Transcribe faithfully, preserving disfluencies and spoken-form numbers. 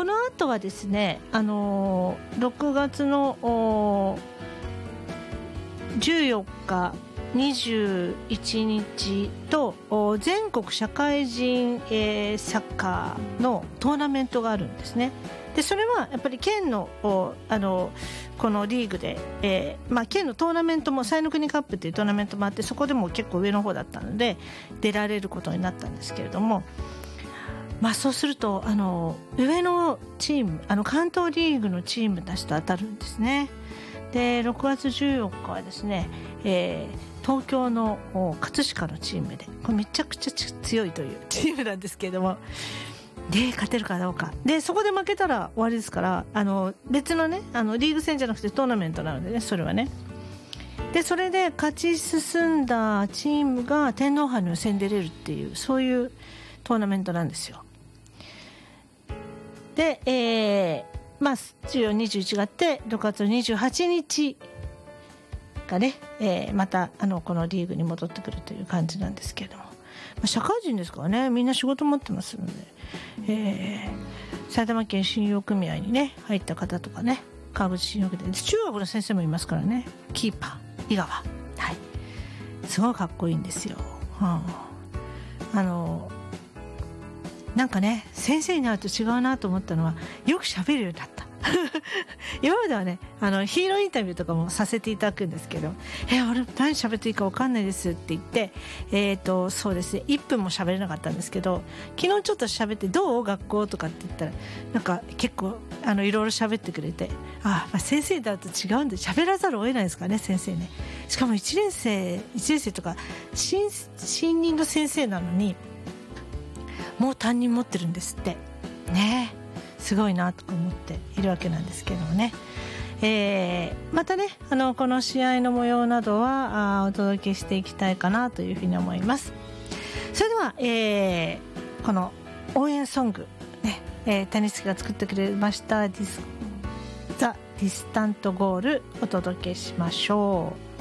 その後はですね、あのー、ろくがつのじゅうよっかにじゅういちにちと全国社会人、えー、サッカーのトーナメントがあるんですね。でそれはやっぱり県の、あのこのリーグで、えーまあ、県のトーナメントも彩の国カップっていうトーナメントもあって、そこでも結構上の方だったので出られることになったんですけれども、まあ、そうするとあの上のチーム、あの関東リーグのチームたちと当たるんですね。でろくがつじゅうよっかはですね、えー東京の葛飾のチームで、これめちゃくちゃ強いというチームなんですけれども、で勝てるかどうかで、そこで負けたら終わりですから、あの別のね、あのリーグ戦じゃなくてトーナメントなのでね、それはね。でそれで勝ち進んだチームが天皇杯の予選に出れるっていう、そういうトーナメントなんですよ。で、えーまあ、じゅうよん、にじゅういちがあってろくがつにじゅうはちにちがね、えー、またあのこのリーグに戻ってくるという感じなんですけれども、まあ、社会人ですからね、みんな仕事持ってますので、えー、埼玉県信用組合にね入った方とかね、川口信用組合で中学の先生もいますからね、キーパー井川、はい、すごいかっこいいんですよ、うん、あのなんかね、先生になると違うなと思ったのは、よく喋るようになった今まではね、あのヒーローインタビューとかもさせていただくんですけど、え俺何喋っていいか分かんないですって言って、えーとそうですね、いっぷんも喋れなかったんですけど、昨日ちょっと喋ってどう学校とかって言ったら、なんか結構あのいろいろ喋ってくれて、あ、まあ、先生だと違うんで喋らざるを得ないですかね、先生ね。しかもいちねん生いちねん生とか 新, 新任の先生なのにもう担任持ってるんですってね。すごいなと思っているわけなんですけどもね、えー、またね、あのこの試合の模様などはあお届けしていきたいかなというふうに思います。それでは、えー、この応援ソング、ねえー、谷月が作ってくれましたディスザ・ディスタントゴールお届けしましょう。